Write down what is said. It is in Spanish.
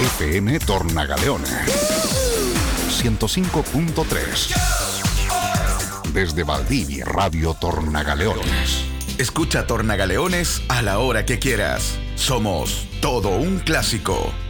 FM Tornagaleones 105.3. Desde Valdivia, Radio Tornagaleones. Escucha Tornagaleones a la hora que quieras. Somos todo un clásico.